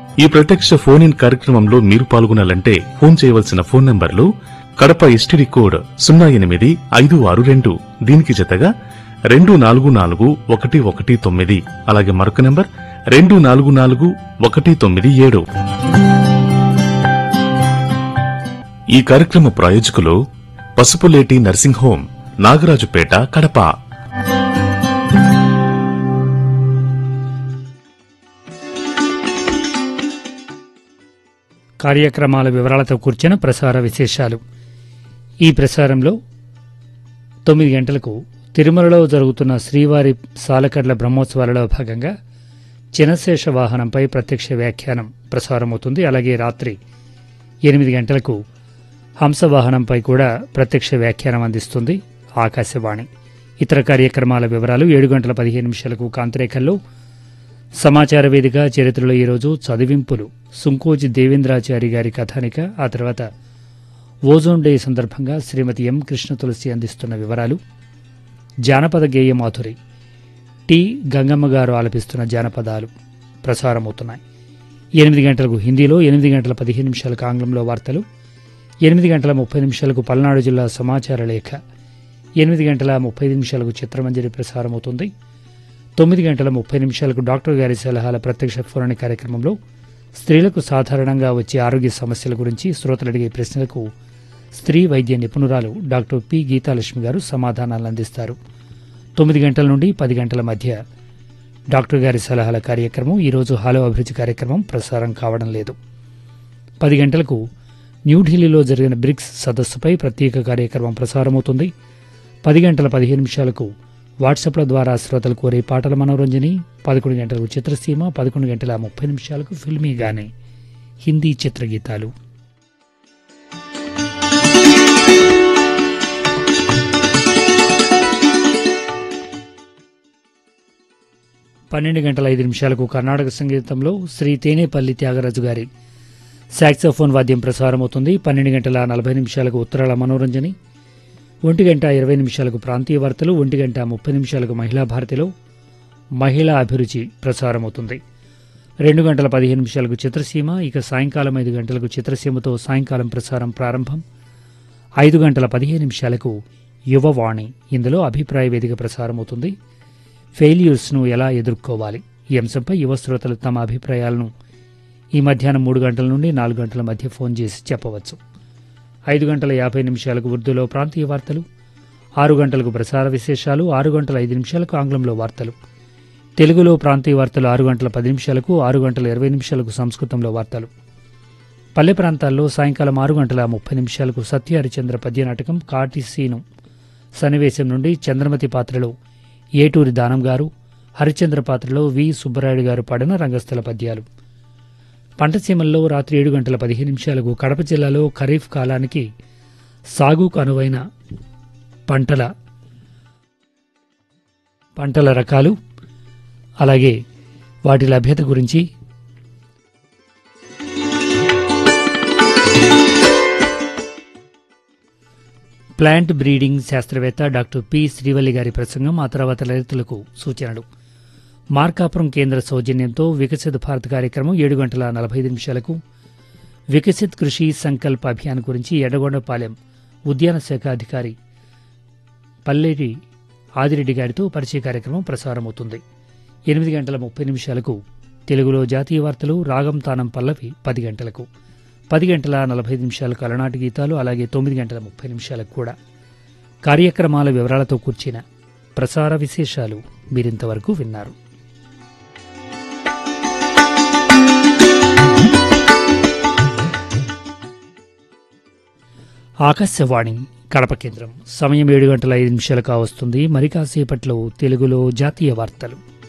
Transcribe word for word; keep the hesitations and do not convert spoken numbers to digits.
ఈ ప్రత్యక్ష phone in కార్యక్రమంలో మీరు పాల్గొనాలంటే ఫోన్ చేయవలసిన ఫోన్ నంబర్లు కడప ఎస్టీడీ కోడ్ సున్నా ఎనిమిది ఐదు ఆరు రెండు, దీనికి జతగా రెండు నాలుగు నాలుగు ఒకటి ఒకటి తొమ్మిది, అలాగే మరొక నంబర్ రెండు నాలుగు నాలుగు ఒకటి తొమ్మిది ఏడు. ఈ కార్యక్రమ ప్రాయోజకులు పసుపులేటి నర్సింగ్ హోం, నాగరాజుపేట, కడప. కార్యక్రమాల వివరాలతో కూర్చిన ప్రసార విశేషాలు. ఈ ప్రసారంలో తొమ్మిది గంటలకు తిరుమలలో జరుగుతున్న శ్రీవారి సాలకడ్ల బ్రహ్మోత్సవాలలో భాగంగా చినశేష వాహనంపై ప్రత్యక్ష వ్యాఖ్యానం ప్రసారమవుతుంది. అలాగే రాత్రి ఎనిమిది గంటలకు హంసవాహనంపై కూడా ప్రత్యక్ష వ్యాఖ్యానం అందిస్తుంది ఆకాశవాణి. ఇతర కార్యక్రమాల వివరాలు ఏడు గంటల పదిహేను నిమిషాలకు కాంతిరేఖల్లో సమాచార వేదిక, చరిత్రలో ఈరోజు చదివింపులు, సుంకోజి దేవేంద్రాచారి గారి కథానిక, ఆ తర్వాత ఓజోన్ డే సందర్భంగా శ్రీమతి ఎం కృష్ణ తులసి అందిస్తున్న వివరాలు, జానపద గేయ మాధురి టి గంగమ్మ గారు ఆలపిస్తున్న జానపదాలు ప్రసారమవుతున్నాయి. ఎనిమిది గంటలకు హిందీలో, ఎనిమిది గంటల పదిహేను నిమిషాలకు ఆంగ్లంలో వార్తలు, ఎనిమిది గంటల ముప్పై నిమిషాలకు పల్నాడు జిల్లా సమాచార లేఖ, ఎనిమిది గంటల ముప్పై నిమిషాలకు చిత్రమంజరి ప్రసారమవుతుంది. తొమ్మిది గంటల ముప్పై నిమిషాలకు డాక్టర్ గారి సలహాల ప్రత్యక్ష ఫోన్ కార్యక్రమంలో స్త్రీలకు సాధారణంగా వచ్చే ఆరోగ్య సమస్యల గురించి శ్రోతలు అడిగే ప్రశ్నలకు స్త్రీ వైద్య నిపుణురాలు డాక్టర్ పి గీతాలక్ష్మి గారు సమాధానాలు అందిస్తారు. తొమ్మిది గంటల నుండి పది గంటల మధ్య డాక్టర్ గారి సలహాల కార్యక్రమం, ఈరోజు హాలో అభిరుచి కార్యక్రమం ప్రసారం కావడం లేదు. పది గంటలకు న్యూఢిల్లీలో జరిగిన బ్రిక్స్ సదస్సుపై ప్రత్యేక కార్యక్రమం ప్రసారమవుతుంది. పది గంటల పదిహేను నిమిషాలకు వాట్సాప్ల ద్వారా శ్రోతలు కోరే పాటల మనోరంజని, పదకొండు గంటలకు చిత్రసీమ, పదకొండు గంటల ముప్పై నిమిషాలకు ఫిల్మీగానే హిందీ చిత్రగీతాలు. పన్నెండు గంటల ఐదు నిమిషాలకు కర్ణాటక సంగీతంలో శ్రీ తేనేపల్లి త్యాగరాజు గారి సాక్సోఫోన్ వాద్యం ప్రసారమవుతుంది. పన్నెండు గంటల నలభై నిమిషాలకు ఉత్తరాల మనోరంజని, ఒంటి గంట ఇరవై నిమిషాలకు ప్రాంతీయ వార్తలు, ఒంటి గంట ముప్పై నిమిషాలకు మహిళా భారతిలో మహిళా అభిరుచి ప్రసారమవుతుంది. రెండు గంటల పదిహేను నిమిషాలకు చిత్రసీమ, ఇక సాయంకాలం ఐదు గంటలకు చిత్రసీమతో సాయంకాలం ప్రసారం ప్రారంభం. ఐదు గంటల పదిహేను నిమిషాలకు యువవాణి, ఇందులో అభిప్రాయ వేదిక ప్రసారమవుతుంది. ఫెయిల్యూర్స్ను ఎలా ఎదుర్కోవాలి ఈ అంశంపై యువ శ్రోతలు తమ అభిప్రాయాలను ఈ మధ్యాహ్నం మూడు గంటల నుండి నాలుగు గంటల మధ్య ఫోన్ చేసి చెప్పవచ్చు. ఐదు గంటల యాభై నిమిషాలకు ఉర్దూలో ప్రాంతీయ వార్తలు, ఆరు గంటలకు ప్రసార విశేషాలు, ఆరు గంటల ఐదు నిమిషాలకు ఆంగ్లంలో వార్తలు, తెలుగులో ప్రాంతీయ వార్తలు ఆరు గంటల పది నిమిషాలకు, ఆరు గంటల ఇరవై నిమిషాలకు సంస్కృతంలో వార్తలు. పల్లె ప్రాంతాల్లో సాయంకాలం ఆరు గంటల ముప్పై నిమిషాలకు సత్య హరిచంద్ర పద్యనాటకం కాటిసీను సన్నివేశం నుండి చంద్రమతి పాత్రలో ఏటూరి దానం గారు, హరిచంద్ర పాత్రలో వి సుబ్బరాయుడు గారు పాడిన రంగస్థల పద్యాలు. పంటసీమల్లో రాత్రి ఏడు గంటల పదిహేను నిమిషాలకు కడప జిల్లాలో ఖరీఫ్ కాలానికి సాగుకు అనువైన పంటల పంటల రకాలు, అలాగే వాటి లభ్యత గురించి ప్లాంట్ బ్రీడింగ్ శాస్త్రవేత్త డాక్టర్ పి శ్రీవల్లి గారి ప్రసంగం, ఆ తర్వాత రైతులకు సూచనలు. మార్కాపురం కేంద్ర సౌజన్యంతో వికసిత్ భారత్ కార్యక్రమం ఏడు గంటల నలభై ఐదు నిమిషాలకు, వికసిత్ కృషి సంకల్ప అభియాన్ గురించి ఎర్రగొండపాలెం ఉద్యాన శాఖ అధికారి పల్లెటి ఆదిరెడ్డి గారితో పరిచయ కార్యక్రమం ప్రసారమవుతుంది. ఎనిమిది గంటల ముప్పై నిమిషాలకు తెలుగులో జాతీయ వార్తలు, రాగం తానం పల్లవి పది గంటలకు, పది గంటల నలభై ఐదు నిమిషాలకు అలనాటి గీతాలు, అలాగే తొమ్మిది గంటల ముప్పై నిమిషాలకు కూడా కార్యక్రమాల వివరాలతో కూర్చిన ప్రసార విశేషాలు మీరింతవరకు విన్నారు. ఆకాశవాణి కడప కేంద్రం. సమయం ఏడు గంటల ఐదు నిమిషాలు కావస్తుంది. మరి కాసేపట్లో తెలుగులో జాతీయ వార్తలు.